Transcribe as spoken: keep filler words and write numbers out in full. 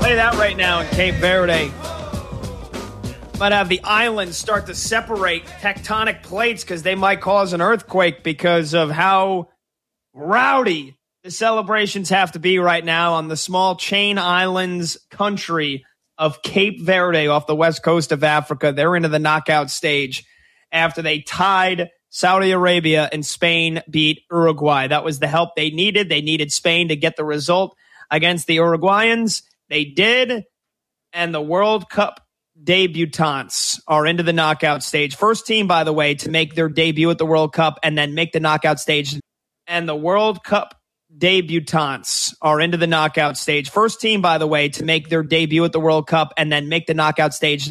tell you that right now in Cape Verde. Might have the islands start to separate tectonic plates because they might cause an earthquake because of how rowdy the celebrations have to be right now on the small chain islands country of Cape Verde off the west coast of Africa. They're into the knockout stage after they tied Saudi Arabia and Spain beat Uruguay. That was the help they needed. They needed Spain to get the result against the Uruguayans. They did, and the World Cup debutants are into the knockout stage. First team, by the way, to make their debut at the World Cup and then make the knockout stage. And the World Cup debutants are into the knockout stage. First team, by the way, to make their debut at the World Cup and then make the knockout stage.